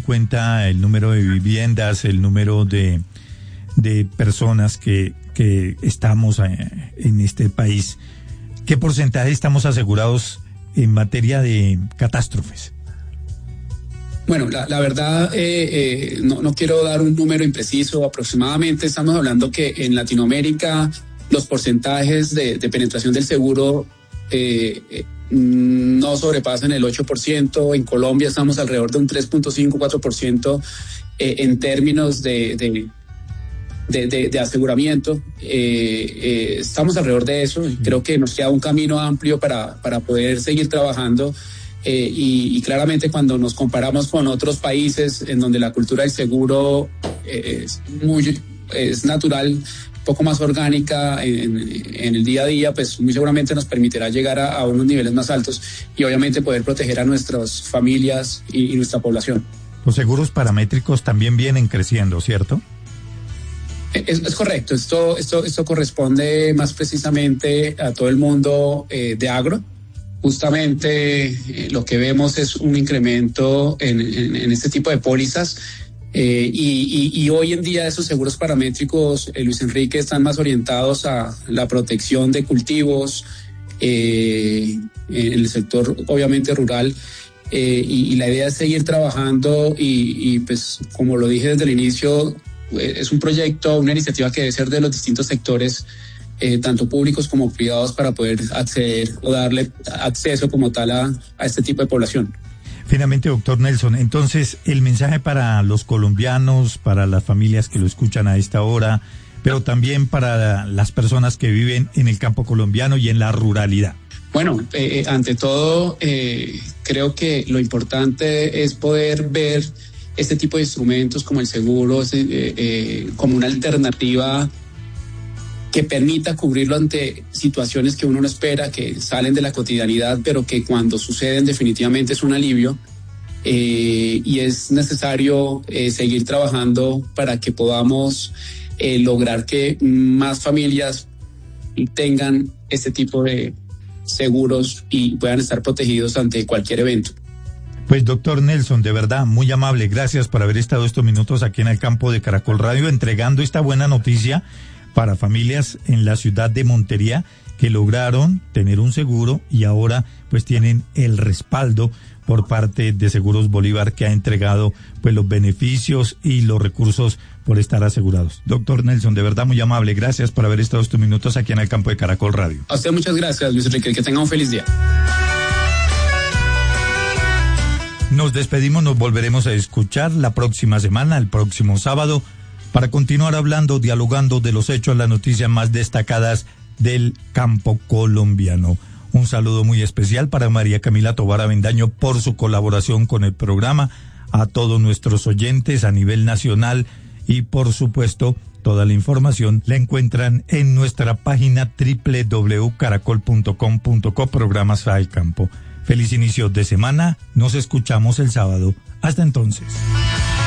cuenta el número de viviendas, el número de personas que estamos en este país, ¿qué porcentaje estamos asegurados en materia de catástrofes? Bueno, la verdad, no quiero dar un número impreciso. Aproximadamente estamos hablando que en Latinoamérica los porcentajes de penetración del seguro no sobrepasan el 8%. En Colombia estamos alrededor de un 3.5-4% en términos de aseguramiento. Estamos alrededor de eso. Creo que nos queda un camino amplio para poder seguir trabajando. Y claramente cuando nos comparamos con otros países en donde la cultura del seguro es natural, un poco más orgánica en el día a día, pues muy seguramente nos permitirá llegar a unos niveles más altos y obviamente poder proteger a nuestras familias y nuestra población. Los seguros paramétricos también vienen creciendo, ¿cierto? Es correcto. Esto corresponde más precisamente a todo el mundo de agro. Justamente lo que vemos es un incremento en este tipo de pólizas y hoy en día esos seguros paramétricos, Luis Enrique, están más orientados a la protección de cultivos en el sector obviamente rural y la idea es seguir trabajando y pues como lo dije desde el inicio, es un proyecto, una iniciativa que debe ser de los distintos sectores tanto públicos como privados para poder acceder o darle acceso como tal a este tipo de población. Finalmente, doctor Nelson, entonces el mensaje para los colombianos, para las familias que lo escuchan a esta hora, pero también para las personas que viven en el campo colombiano y en la ruralidad. Bueno, ante todo, creo que lo importante es poder ver este tipo de instrumentos como el seguro como una alternativa que permita cubrirlo ante situaciones que uno no espera, que salen de la cotidianidad, pero que cuando suceden definitivamente es un alivio y es necesario seguir trabajando para que podamos lograr que más familias tengan este tipo de seguros y puedan estar protegidos ante cualquier evento. Pues doctor Nelson, de verdad, muy amable, gracias por haber estado estos minutos aquí en el campo de Caracol Radio entregando esta buena noticia para familias en la ciudad de Montería que lograron tener un seguro y ahora pues tienen el respaldo por parte de Seguros Bolívar, que ha entregado pues los beneficios y los recursos por estar asegurados. Doctor Nelson, de verdad muy amable, gracias por haber estado estos minutos aquí en el campo de Caracol Radio. A usted muchas gracias, Luis Enrique, que tenga un feliz día. Nos despedimos, nos volveremos a escuchar la próxima semana, el próximo sábado, para continuar hablando, dialogando de los hechos, las noticias más destacadas del campo colombiano. Un saludo muy especial para María Camila Tobar Avendaño por su colaboración con el programa, a todos nuestros oyentes a nivel nacional y por supuesto toda la información la encuentran en nuestra página www.caracol.com.co programas al campo. Feliz inicio de semana, nos escuchamos el sábado. Hasta entonces.